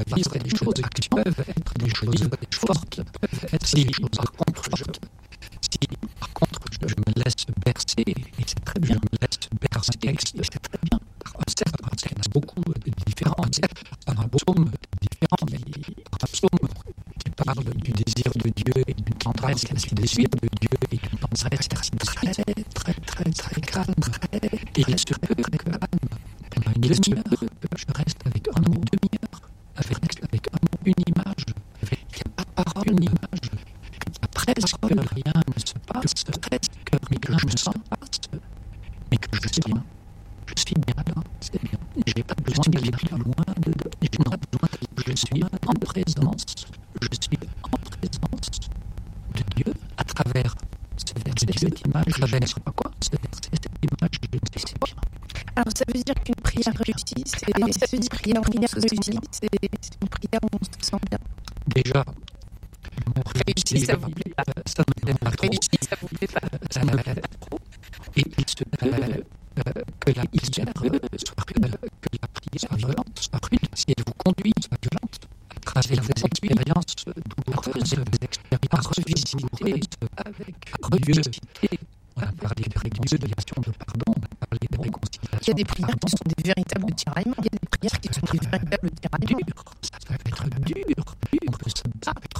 vivre des choses qui peuvent être des choses fortes, peuvent être des choses par contre je me laisse bercer, et c'est très bien, je me laisse bercer, c'est très bien. Certes, il y en a beaucoup de différents, par un psaume différent, mais par un psaume qui parle du désir de Dieu et d'une tendresse du désir de Dieu et d'une tendresse très calme. Et il se peut que pendant une demi-heure, je reste avec un mot, avec un mot, une image, il n'y a pas de parole, une image. Presque rien ne se passe, mais que je me sens passe, mais que je suis bien. Je suis bien là, c'est bien. J'ai pas besoin d'aller plus loin, je suis en présence de Dieu à travers ce verset, cette image, ce verset, cette image, je sais bien. Alors ça veut dire qu'une prière réussie, c'est une prière où on se sent bien, c'est une prière où on se sent bien. Déjà, réussi, ça vous plaît pas. Ça ne m'aide pas trop. Réussi, ça vous plaît pas. Ça ne m'aide pas trop. Et il se peut que la prière soit violente, soit rude, si elle vous conduit, soit violente, à travers des expériences douloureuses, des expériences revisitées avec Dieu. On a parlé de réconciliation, de pardon, on a parlé de réconciliation. Il y a des prières qui sont des véritables tiraillements, il y a des prières qui sont des véritables tiraillements. Ça peut être dur, on peut se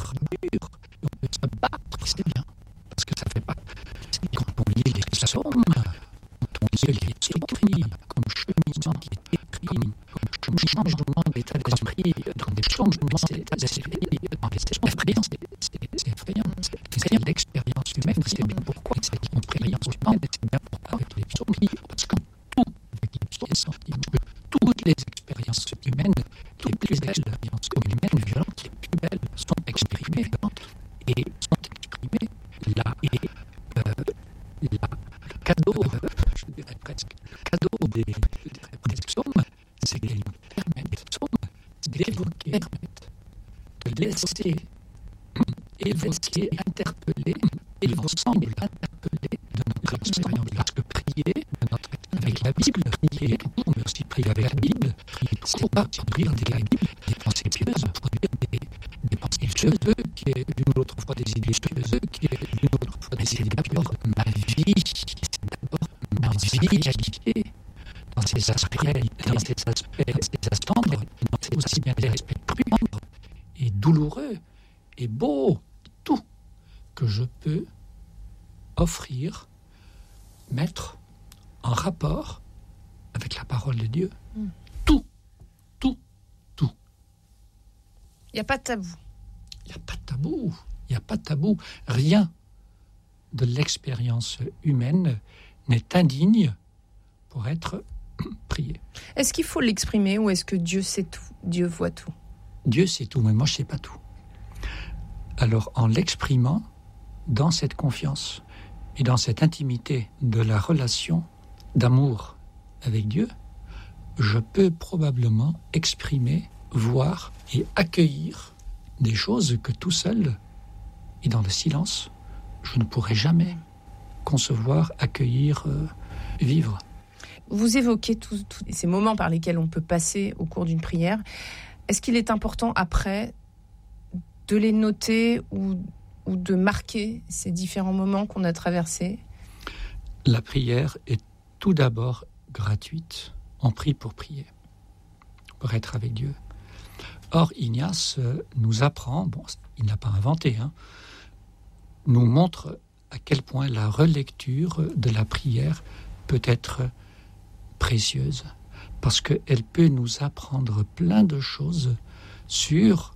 battre, c'est bien, parce que ça fait pas. Quand on lit les psaumes, quand on lit les écrits, comme cheminement qui est écrit, comme changement d'état d'esprit, dans des changements d'état d'esprit, dans les expériences, c'est effrayant. C'est l'expérience humaine, c'est bien pourquoi c'est l'expérience humaine, c'est bien pourquoi avec les psaumes, parce que tout, avec les psaumes, toutes les expériences humaines, les plus belles expériences humaines, violentes, les plus belles sont exprimées et sont exprimées là. Et le cadeau, je dirais presque, le cadeau des psaumes, c'est qu'ils nous permettent d'évoquer, de laisser évoquer, interpeller, et il vous semble interpeller de notre expérience. Parce que prier avec la Bible, prier, on peut aussi prier avec la Bible, c'est pas produire de la Bible des pensées pieuses, produire des pensées pieuses, qui est d'une autre fois des idées pieuses, qui est d'une autre fois des idées d'abord ma vie, c'est d'abord ma vie habitée dans ses aspects tendres, dans aussi bien les aspects tendres et douloureux et beaux, tout que je peux offrir, mettre en rapport avec la parole de Dieu. Tout. Il n'y a pas de tabou. Il n'y a pas de tabou. Rien de l'expérience humaine n'est indigne pour être prié. Est-ce qu'il faut l'exprimer ou est-ce que Dieu sait tout, Dieu voit tout? Dieu sait tout, mais moi je ne sais pas tout. Alors en l'exprimant, dans cette confiance et dans cette intimité de la relation d'amour avec Dieu, je peux probablement exprimer, voir et accueillir des choses que tout seul et dans le silence, je ne pourrais jamais concevoir, accueillir, vivre. Vous évoquez tous ces moments par lesquels on peut passer au cours d'une prière. Est-ce qu'il est important après de les noter ou de marquer ces différents moments qu'on a traversés? La prière est tout d'abord gratuite. On prie pour prier, pour être avec Dieu. Or, Ignace nous apprend, il n'a pas inventé, nous montre à quel point la relecture de la prière peut être précieuse, parce qu'elle peut nous apprendre plein de choses sur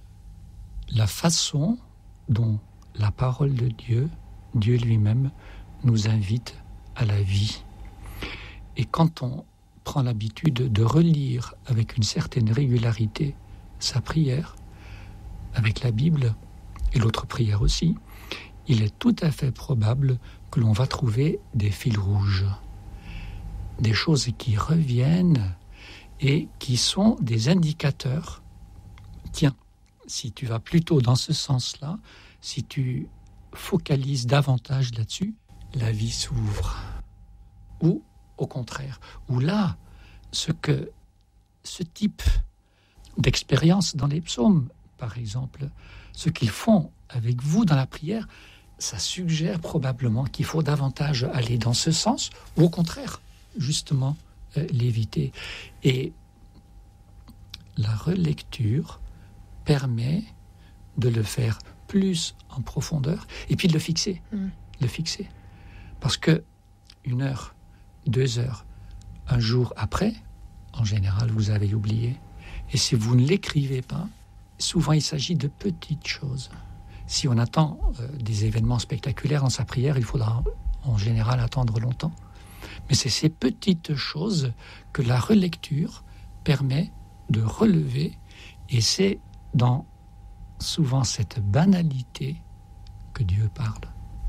la façon dont la parole de Dieu, Dieu lui-même, nous invite à la vie. Et quand on prend l'habitude de relire avec une certaine régularité sa prière, avec la Bible et l'autre prière aussi, il est tout à fait probable que l'on va trouver des fils rouges, des choses qui reviennent et qui sont des indicateurs. Tiens, si tu vas plutôt dans ce sens-là, si tu focalises davantage là-dessus, la vie s'ouvre. Ou, au contraire, ou là, ce type d'expérience dans les psaumes, par exemple. Ce qu'ils font avec vous dans la prière, ça suggère probablement qu'il faut davantage aller dans ce sens, ou au contraire, justement, l'éviter. Et la relecture permet de le faire plus en profondeur, et puis de le fixer. Le fixer. Parce que 1 heure, 2 heures, un jour après, en général, vous avez oublié. Et si vous ne l'écrivez pas, souvent il s'agit de petites choses. Si on attend des événements spectaculaires dans sa prière, il faudra en général attendre longtemps. Mais c'est ces petites choses que la relecture permet de relever, et c'est dans souvent cette banalité que Dieu parle.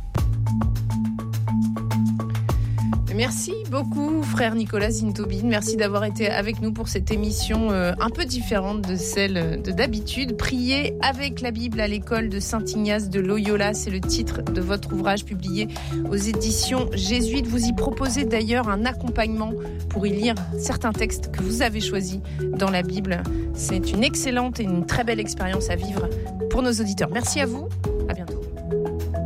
Merci beaucoup, frère Nicolas Zintobine. Merci d'avoir été avec nous pour cette émission un peu différente de celle de d'habitude. Prier avec la Bible à l'école de Saint-Ignace de Loyola, c'est le titre de votre ouvrage publié aux éditions Jésuites. Vous y proposez d'ailleurs un accompagnement pour y lire certains textes que vous avez choisis dans la Bible. C'est une excellente et une très belle expérience à vivre pour nos auditeurs. Merci à vous.